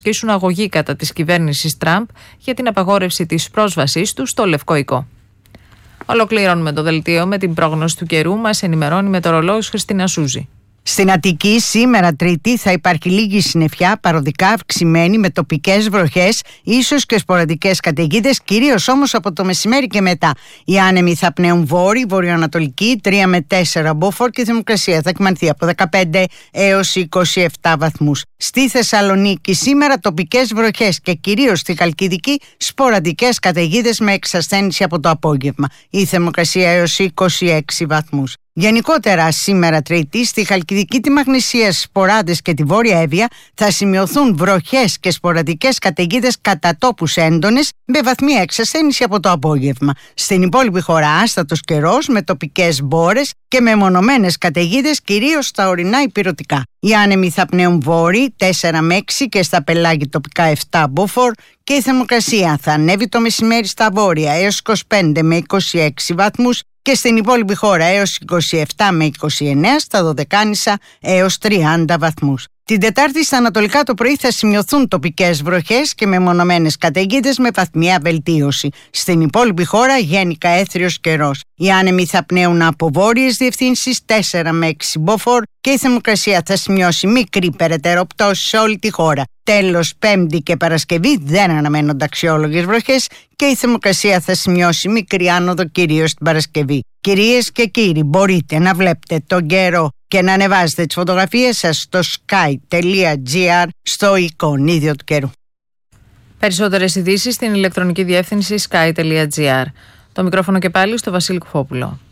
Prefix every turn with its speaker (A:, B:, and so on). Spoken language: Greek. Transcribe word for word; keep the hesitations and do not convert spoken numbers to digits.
A: ασκήσουν αγωγή κατά της κυβέρνησης Τραμπ για την απαγόρευση της πρόσβασής του στο Λευκό Οικό. Ολοκληρώνουμε το δελτίο με την πρόγνωση του καιρού. Μας ενημερώνει η μετεωρολόγος Χριστίνα Σούζη.
B: Στην Αττική σήμερα Τρίτη θα υπάρχει λίγη συννεφιά, παροδικά αυξημένη με τοπικές βροχές, ίσως και σποραδικές καταιγίδες, κυρίως όμως από το μεσημέρι και μετά. Οι άνεμοι θα πνέουν βόρειοι, βορειοανατολικοί, τρία με τέσσερα μποφόρ και η θερμοκρασία θα κυμανθεί από δεκαπέντε έως είκοσι επτά βαθμούς. Στη Θεσσαλονίκη σήμερα τοπικές βροχές και κυρίως στη Χαλκιδική σποραδικές καταιγίδες με εξασθένηση από το απόγευμα. Η θερμοκρασία έως είκοσι έξι βαθμούς. Γενικότερα σήμερα Τρίτη στη Χαλκιδική, τη Μαγνησία, Σποράδες και τη Βόρεια Εύβοια θα σημειωθούν βροχές και σποραδικές καταιγίδες κατά τόπους έντονες με βαθμία εξασθένηση από το απόγευμα. Στην υπόλοιπη χώρα άστατος καιρός με τοπικές μπόρες και με μονομένες καταιγίδες κυρίως στα ορεινά ηπειρωτικά. Οι άνεμοι θα πνέουν βόρειοι τέσσερα με έξι και στα πελάγη τοπικά επτά μποφόρ και η θερμοκρασία θα ανέβει το μεσημέρι στα βόρεια έως είκοσι πέντε με είκοσι έξι βαθμούς και στην υπόλοιπη χώρα έως είκοσι επτά με είκοσι εννέα, στα Δωδεκάνησα έως τριάντα βαθμούς. Την Τετάρτη στα ανατολικά το πρωί θα σημειωθούν τοπικές βροχές και μεμονωμένες καταιγίδες με βαθμιαία βελτίωση. Στην υπόλοιπη χώρα γενικά έθριος καιρός. Οι άνεμοι θα πνέουν από βόρειες διευθύνσεις τέσσερα με έξι μποφόρ και η θερμοκρασία θα σημειώσει μικρή περαιτέρω πτώση σε όλη τη χώρα. Τέλος, Πέμπτη και Παρασκευή δεν αναμένονται αξιόλογες βροχές και η θερμοκρασία θα σημειώσει μικρή άνοδο κυρίως την Παρασκευή. Κυρίες και κύριοι, μπορείτε να βλέπετε τον καιρό και να ανεβάζετε τις φωτογραφίες σας στο sky τελεία gr στο εικονίδιο του καιρού.
A: Περισσότερες ειδήσεις στην ηλεκτρονική διεύθυνση sky τελεία gr. Το μικρόφωνο και πάλι στο Βασίλη Κουφόπουλο.